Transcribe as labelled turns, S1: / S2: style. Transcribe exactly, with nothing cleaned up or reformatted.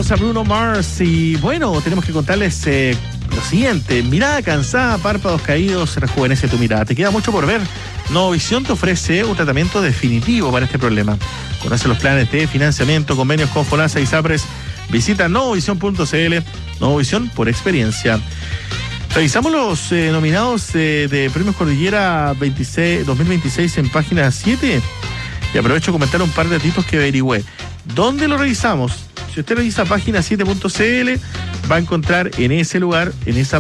S1: escuchamos a Bruno Mars y bueno, tenemos que contarles eh, lo siguiente. Mirada cansada, párpados caídos, rejuvenece tu mirada. Te queda mucho por ver. Novovisión te ofrece un tratamiento definitivo para este problema. Conoce los planes de financiamiento, convenios con FONASA y SAPRES. Visita novovisión punto c l. Novovisión por experiencia. Revisamos los eh, nominados eh, de Premios Cordillera veintiséis, dos mil veintiséis en página siete. Y aprovecho a comentar un par de datos que averigüé. ¿Dónde lo revisamos? Si usted revisa página siete punto c l, va a encontrar en ese lugar, en esa